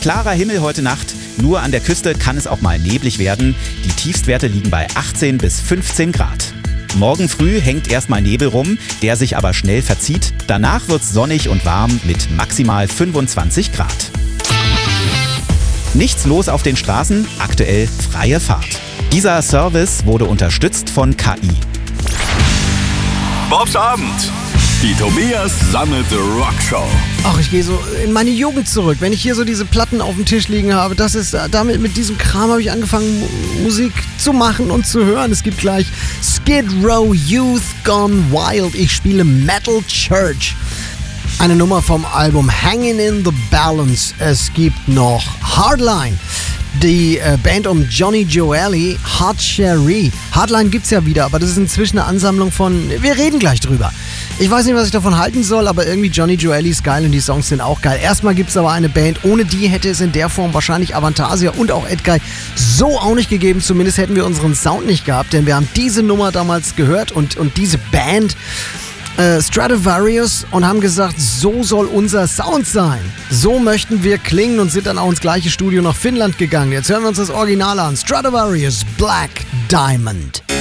Klarer Himmel heute Nacht, nur an der Küste kann es auch mal neblig werden. Die Tiefstwerte liegen bei 18 bis 15 Grad. Morgen früh hängt erstmal Nebel rum, der sich aber schnell verzieht. Danach wird's sonnig und warm mit maximal 25 Grad. Nichts los auf den Straßen, aktuell freie Fahrt. Dieser Service wurde unterstützt von KI. Bobs Abend. Die Tobias Sammelte Rockshow. Ach, ich gehe so in meine Jugend zurück. Wenn ich hier so diese Platten auf dem Tisch liegen habe, mit diesem Kram habe ich angefangen, Musik zu machen und zu hören. Es gibt gleich Skid Row, Youth Gone Wild. Ich spiele Metal Church. Eine Nummer vom Album Hanging in the Balance. Es gibt noch Hardline. Die Band um Johnny Gioeli, Hot Cherry. Hardline gibt's ja wieder, aber das ist inzwischen eine Ansammlung von... Wir reden gleich drüber. Ich weiß nicht, was ich davon halten soll, aber irgendwie Johnny Gioeli ist geil und die Songs sind auch geil. Erstmal gibt's aber eine Band, ohne die hätte es in der Form wahrscheinlich Avantasia und auch Edguy so auch nicht gegeben. Zumindest hätten wir unseren Sound nicht gehabt, denn wir haben diese Nummer damals gehört und diese Band... Stratovarius und haben gesagt, so soll unser Sound sein. So möchten wir klingen und sind dann auch ins gleiche Studio nach Finnland gegangen. Jetzt hören wir uns das Original an. Stratovarius, Black Diamond.